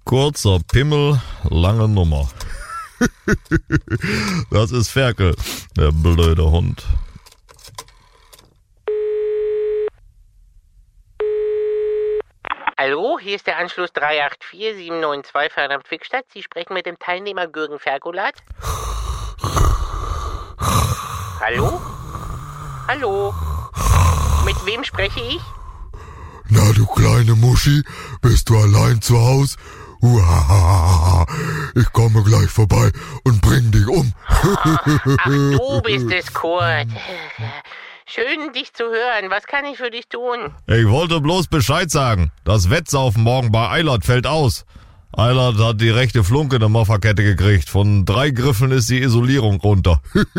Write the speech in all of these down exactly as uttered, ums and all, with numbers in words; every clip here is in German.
Kurzer Pimmel, lange Nummer. Das ist Ferkel, der blöde Hund. Hallo, hier ist der Anschluss drei acht vier sieben neun zwei Fernand-Wickstadt. Sie sprechen mit dem Teilnehmer Gürgen Ferkulat. Hallo? Hallo? Mit wem spreche ich? Na, du kleine Muschi, bist du allein zu Haus? Uhahaha, ich komme gleich vorbei und bring dich um. Ach, du bist es, Kurt. Schön, dich zu hören. Was kann ich für dich tun? Ich wollte bloß Bescheid sagen. Das Wettsaufen morgen bei Eilert fällt aus. Eilert hat die rechte Flunke in der Mofferkette gekriegt. Von drei Griffen ist die Isolierung runter.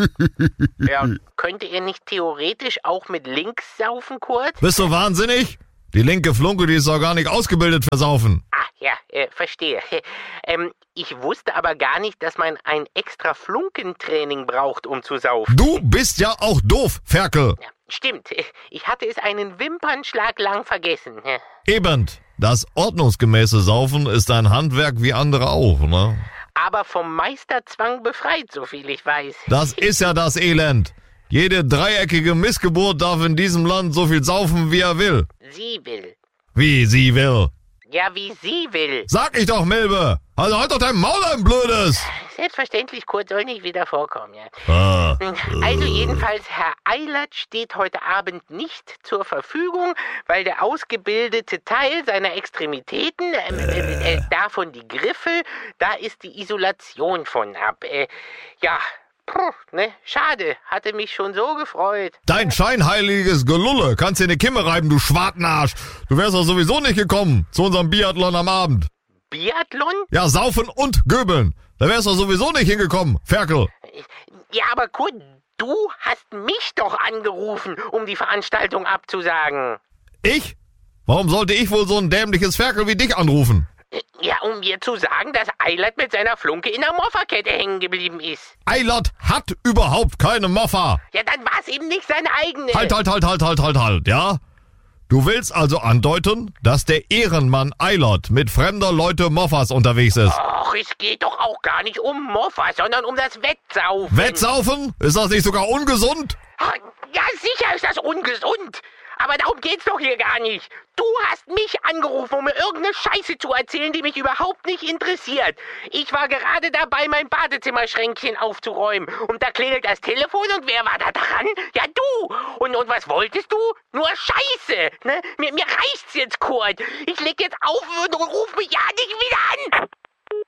Ja, könnt ihr nicht theoretisch auch mit links saufen, Kurt? Bist du wahnsinnig? Die linke Flunke, die ist doch gar nicht ausgebildet für Saufen. Ah, ja, äh, verstehe. Ähm, ich wusste aber gar nicht, dass man ein extra Flunkentraining braucht, um zu saufen. Du bist ja auch doof, Ferkel. Ja, stimmt. Ich hatte es einen Wimpernschlag lang vergessen. Eben. Das ordnungsgemäße Saufen ist ein Handwerk wie andere auch, ne? Aber vom Meisterzwang befreit, soviel ich weiß. Das ist ja das Elend. Jede dreieckige Missgeburt darf in diesem Land so viel saufen, wie er will. Sie will. Wie sie will? Ja, wie sie will. Sag ich doch, Milbe. Also halt doch dein Maul, ein Blödes. Selbstverständlich, Kurt soll nicht wieder vorkommen, ja. Ah. Also jedenfalls, Herr Eilert steht heute Abend nicht zur Verfügung, weil der ausgebildete Teil seiner Extremitäten, ähm, äh, äh, davon die Griffe, da ist die Isolation von ab. Äh, ja, puh, ne, schade, hatte mich schon so gefreut. Dein scheinheiliges Gelulle. Kannst dir eine Kimme reiben, du Schwartenarsch. Du wärst doch sowieso nicht gekommen zu unserem Biathlon am Abend. Biathlon? Ja, saufen und göbeln. Da wärst du sowieso nicht hingekommen, Ferkel. Ja, aber Kurt, du hast mich doch angerufen, um die Veranstaltung abzusagen. Ich? Warum sollte ich wohl so ein dämliches Ferkel wie dich anrufen? Ja, um mir zu sagen, dass Eilert mit seiner Flunke in der Mofferkette hängen geblieben ist. Eilert hat überhaupt keine Moffa. Ja, dann war es eben nicht seine eigene. Halt, halt, halt, halt, halt, halt, halt, ja? Du willst also andeuten, dass der Ehrenmann Eilert mit fremder Leute Moffas unterwegs ist? Och, es geht doch auch gar nicht um Moffa, sondern um das Wettsaufen. Wettsaufen? Ist das nicht sogar ungesund? Ach, ja, sicher ist das ungesund. Aber darum geht's doch hier gar nicht. Du hast mich angerufen, um mir irgendeine Scheiße zu erzählen, die mich überhaupt nicht interessiert. Ich war gerade dabei, mein Badezimmerschränkchen aufzuräumen. Und da klingelt das Telefon und wer war da dran? Ja, du. Und, und was wolltest du? Nur Scheiße. Ne? Mir, mir reicht's jetzt, Kurt. Ich leg jetzt auf und ruf mich ja nicht wieder an.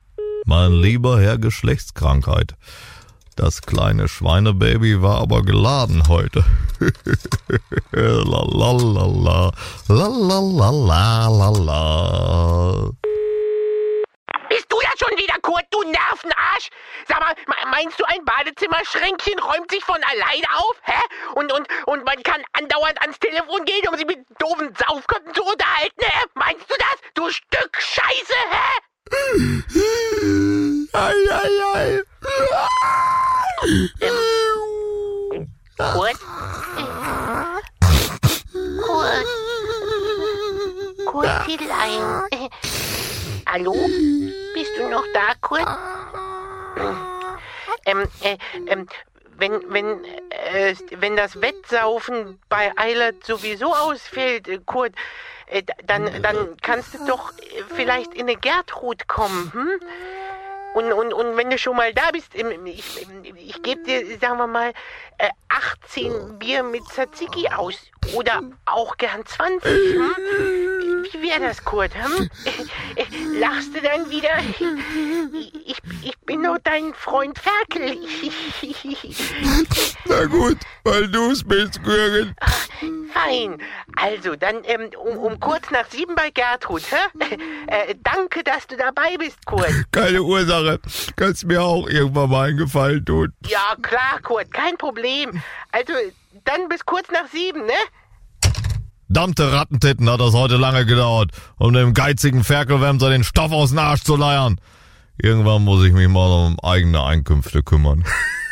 Mein lieber Herr Geschlechtskrankheit. Das kleine Schweinebaby war aber geladen heute. la la la la, la la la la la la. Bist du ja schon wieder, Kurt, du Nervenarsch? Sag mal, meinst du, ein Badezimmerschränkchen räumt sich von alleine auf? Hä? Und, und, und man kann andauernd ans Telefon gehen, um sich mit doofen Saufkotten zu unterhalten, hä? Meinst du das, du Stück Scheiße, hä? Ei, ei, ei. Ähm, Kurt? Kurt? Kurtelein? Äh, hallo? Bist du noch da, Kurt? Ähm, äh, ähm, wenn, wenn, äh, wenn das Wettsaufen bei Eilert sowieso ausfällt, äh, Kurt, äh, dann, dann kannst du doch vielleicht in eine Gertrud kommen, hm? Und, und, und wenn du schon mal da bist, ich, ich gebe dir, sagen wir mal, achtzehn Bier mit Tzatziki aus. Oder auch gern zwanzig. Hm? Wie wäre das, Kurt? Hm? Lachst du dann wieder? Ich, ich bin nur dein Freund Ferkel. Na gut, weil du's bist, Gürgen. Fein. Also, dann ähm, um, um kurz nach sieben bei Gertrud. Hä? Äh, danke, dass du dabei bist, Kurt. Keine Ursache. Kannst mir auch irgendwann mal einen Gefallen tun. Ja, klar, Kurt. Kein Problem. Also, dann bis kurz nach sieben, ne? Verdammte Rattentitten, hat das heute lange gedauert, um dem geizigen Ferkelwämser den Stoff aus dem Arsch zu leiern. Irgendwann muss ich mich mal um eigene Einkünfte kümmern.